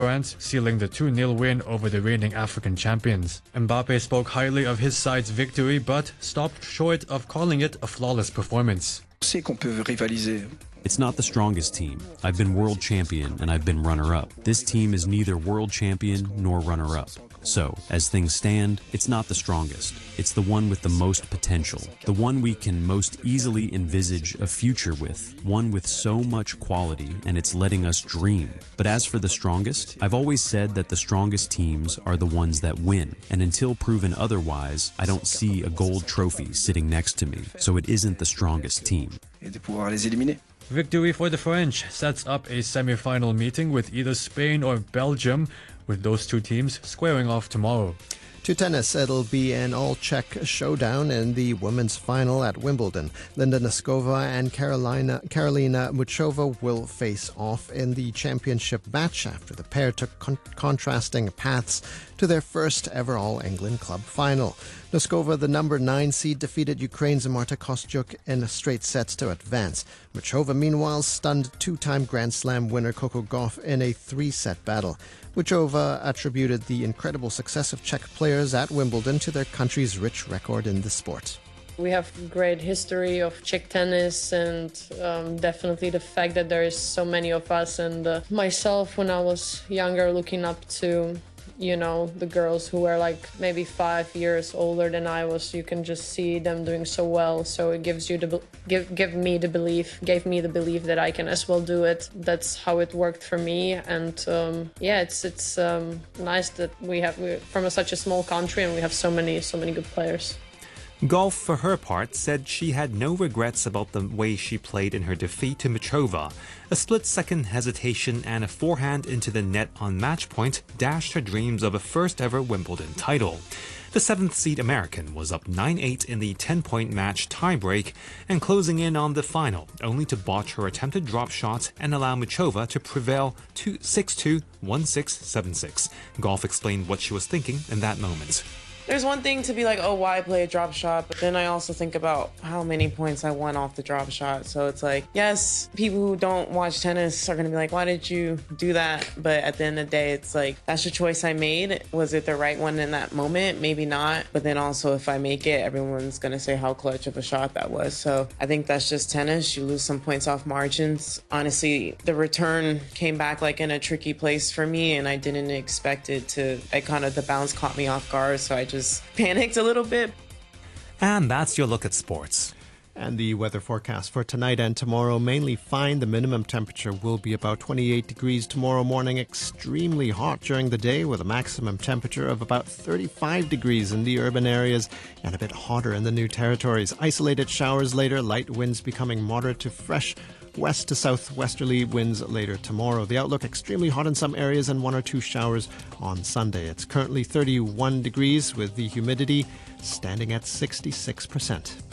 France, sealing the 2-0 win over the reigning African champions. Mbappe spoke highly of his side's victory, but stopped short of calling it a flawless performance. It's not the strongest team. I've been world champion and I've been runner-up. This team is neither world champion nor runner-up. So, as things stand, it's not the strongest. It's the one with the most potential, the one we can most easily envisage a future with, one with so much quality, and it's letting us dream. But as for the strongest, I've always said that the strongest teams are the ones that win, and until proven otherwise, I don't see a gold trophy sitting next to me, so it isn't the strongest team. Victory for the French sets up a semi-final meeting with either Spain or Belgium, with those two teams squaring off tomorrow. To tennis, it'll be an all-Czech showdown in the women's final at Wimbledon. Linda Noskova and Karolina Muchova will face off in the championship match after the pair took contrasting paths to their first ever All-England club final. Noskova, the number 9 seed, defeated Ukraine's Marta Kostyuk in straight sets to advance. Muchova, meanwhile, stunned two-time Grand Slam winner Coco Gauff in a 3-set battle. Muchova attributed the incredible success of Czech players at Wimbledon to their country's rich record in the sport. We have great history of Czech tennis, and definitely the fact that there is so many of us, and myself when I was younger looking up to the girls who were like maybe 5 years older than I was. You can just see them doing so well, so it gives you gave me the belief that I can as well do it. That's how it worked for me, and it's nice that we're from such a small country and we have so many good players. Gauff, for her part, said she had no regrets about the way she played in her defeat to Muchova. A split-second hesitation and a forehand into the net on match point dashed her dreams of a first-ever Wimbledon title. The 7th-seed American was up 9-8 in the 10-point match tiebreak and closing in on the final, only to botch her attempted drop shot and allow Muchova to prevail 6-2, 1-6, 7-6. Gauff explained what she was thinking in that moment. There's one thing to be like, oh, why play a drop shot? But then I also think about how many points I won off the drop shot. So it's like, yes, people who don't watch tennis are going to be like, why did you do that? But at the end of the day, it's like, that's the choice I made. Was it the right one in that moment? Maybe not. But then also, if I make it, everyone's going to say how clutch of a shot that was. So I think that's just tennis. You lose some points off margins. Honestly, the return came back like in a tricky place for me, and I didn't expect it to. The bounce caught me off guard. So I just panicked a little bit. And that's your look at sports. And the weather forecast for tonight and tomorrow, mainly fine. The minimum temperature will be about 28 degrees tomorrow morning, extremely hot during the day with a maximum temperature of about 35 degrees in the urban areas and a bit hotter in the New Territories. Isolated showers later, light winds becoming moderate to fresh west to southwesterly winds later tomorrow. The outlook, extremely hot in some areas and 1 or 2 showers on Sunday. It's currently 31 degrees with the humidity standing at 66%.